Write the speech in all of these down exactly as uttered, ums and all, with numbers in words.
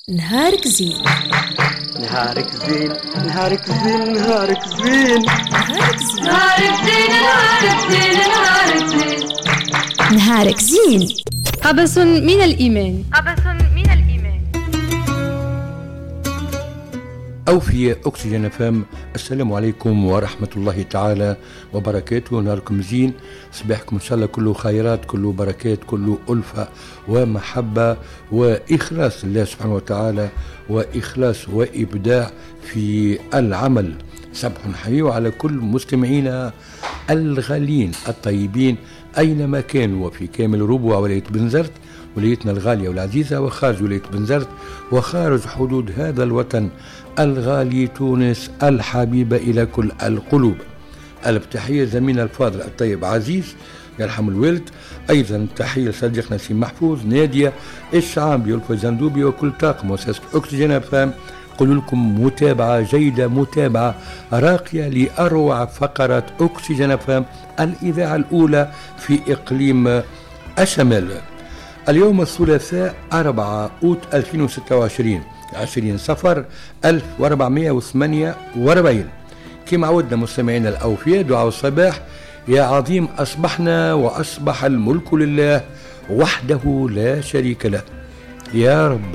نهارك زين. نهارك زين نهارك زين نهارك زين نهارك زين. نهارك زين نهارك زين نهارك زين نهارك زين. قبس من الإيمان. قبس من الإيمان. أوفياء أكسجين فام، السلام عليكم ورحمة الله تعالى وبركاته. نهاركم زين، صباحكم إن شاء الله كله خيرات، كله بركات، كله ألفة ومحبة وإخلاص الله سبحانه وتعالى، وإخلاص وإبداع في العمل. صباح حي على كل مستمعينا الغالين الطيبين أينما كانوا، وفي كامل ربوع ولاية بنزرت، ولايتنا الغالية والعزيزة، وخارج ولاية بنزرت، وخارج حدود هذا الوطن الغالي تونس الحبيبة إلى كل القلوب. التحية زميلنا الفاضل الطيب عزيز يرحم الوالد، أيضا تحية لصديقنا سي محفوظ، نادية الشعابي والفزندوبي وكل طاقم مؤسسة أكسجين فام. قل لكم متابعة جيدة، متابعة راقية لأروع فقرات أكسجين فام، الإذاعة الأولى في إقليم الشمال. اليوم الثلاثاء أربعة أوت ألفين وستة وعشرين، عشرين صفر ألف وأربعمائة وثمانية وأربعين. كما عودنا مستمعينا الأوفياء دعاء الصباح: يا عظيم أصبحنا وأصبح الملك لله وحده لا شريك له. يا رب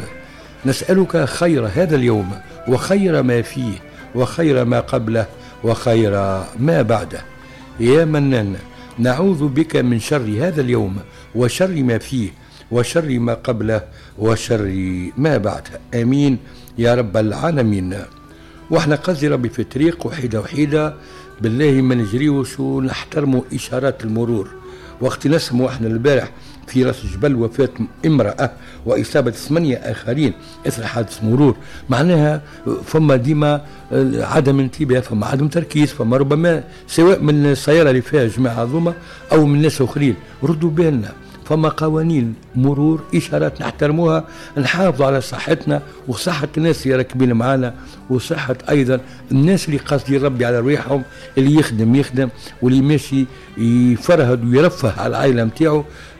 نسألك خير هذا اليوم، وخير ما فيه، وخير ما قبله، وخير ما بعده. يا منان نعوذ بك من شر هذا اليوم، وشر ما فيه، وشر ما قبله، وشر ما بعده. آمين يا رب العالمين. واحنا قصدي ربي في الطريق وحيدة وحيدة بالله ما نجريوش ونحترموا إشارات المرور. وقت نسمع احنا البارح في راس الجبل وفاة امرأة وإصابة ثمانية آخرين إثر حادث مرور، معناها فما ديما عدم انتباه، فما عدم تركيز، فما ربما سواء من السيارة اللي فيها جماعة عظمى أو من ناس آخرين. ردوا بالنا، فما قوانين مرور، إشارات نحترموها، نحافظوا على صحتنا وصحة الناس اللي راكبين معانا، وصحة أيضا الناس اللي قاصدين ربي على رواحهم، اللي يخدم يخدم، واللي ماشي يفرهد ويرفه على العائلة متاعه.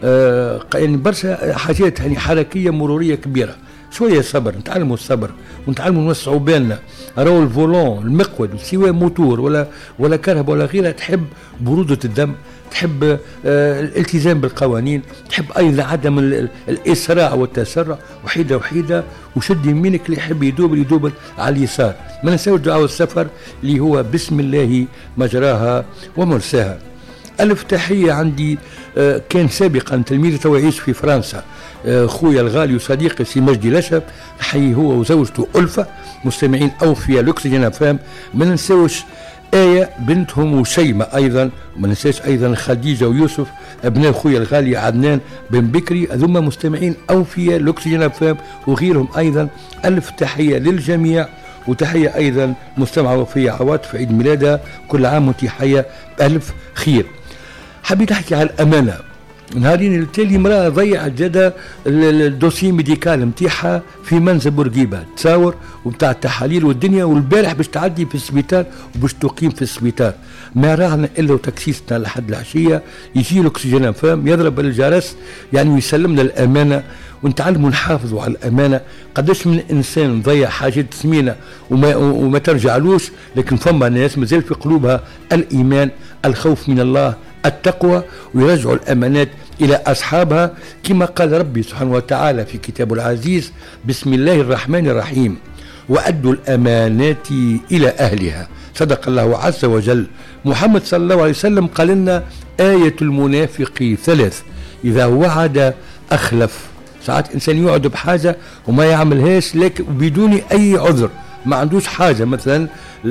آه يعني برشا حاجات يعني حركية مرورية كبيرة. شوية صبر، نتعلموا الصبر ونتعلموا نوسعوا بالنا. راهو الفولون المقود سواء موتور ولا ولا كهرباء ولا غيرها تحب برودة الدم، تحب آه الالتزام بالقوانين، تحب ايضا عدم الاسراع والتسرع. وحيده وحيده وشد يمينك اللي يحب يدوب يدوب على اليسار. ما ننساوش دعاء السفر اللي هو بسم الله مجراها ومرساها. ألف تحية عندي آه كان سابقا تلميذ تو يعيش في فرنسا، آه خويا الغالي وصديقي سي مجدي لشب، حي هو وزوجته ألفة، مستمعين أوفياء لوكسجين فام. ما ننساوش آية بنتهم وشيمة أيضا، وما ننساش أيضا خديجة ويوسف أبناء خويا الغالي عدنان بن بكري، هذوما مستمعين أوفياء لوكسجين فام وغيرهم أيضا. ألف تحية للجميع، وتحية أيضا مستمعة وفية عواطف عيد ميلادها، كل عام وانت حية بألف خير. حبيت أحكي على الأمانة. نهارين التالي امرأة ضيعت جدا الدوسي ميديكال متاعها في منزل بورقيبة، تصاور وبتاع التحاليل والدنيا، والبارح باش تعدي في السبيطار وباش تقيم في السبيطار. ما رانا الا وتكسيسنا لحد العشية يجي الاكسجين فام يضرب الجرس يعني ويسلمنا الأمانة، ونتعلموا نحافظوا على الأمانة. قداش من إنسان ضيع حاجات ثمينة وما, وما ترجعلوش، لكن فما ناس مازال في قلوبها الإيمان، الخوف من الله، التقوى، ويرجعوا الأمانات إلى أصحابها. كما قال ربي سبحانه وتعالى في كتابه العزيز: بسم الله الرحمن الرحيم، وأدوا الأمانات إلى أهلها. صدق الله عز وجل. محمد صلى الله عليه وسلم قال لنا: آية المنافق ثلاث، إذا وعد أخلف. ساعات إنسان يوعد بحاجة وما يعملهاش لكن بدون أي عذر، ما عندوش حاجة مثلا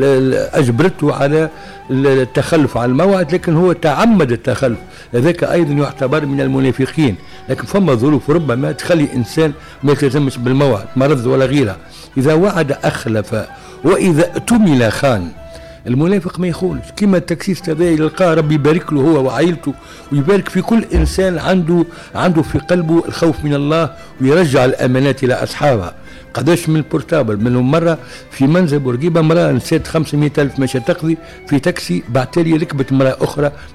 أجبرته على التخلف عن الموعد لكن هو تعمد التخلف، هذاك أيضا يعتبر من المنافقين. لكن فما ظروف ربما تخلي إنسان ما يلتزمش بالموعد، مرض ولا غيرها. إذا وعد أخلف وإذا اؤتمن خان. المنافق ما يخونش، كما التكسيس تبعي يلقاه ربي يبارك له هو وعائلته، ويبارك في كل إنسان عنده عنده في قلبه الخوف من الله، ويرجع الأمانات إلى أصحابها. قداش من البورتابل منهم مرة في منزل بورقيبة، مرأة نسيت خمسمائة ألف ماشية تقضي في تاكسي، بعتالي ركبت مرأة أخرى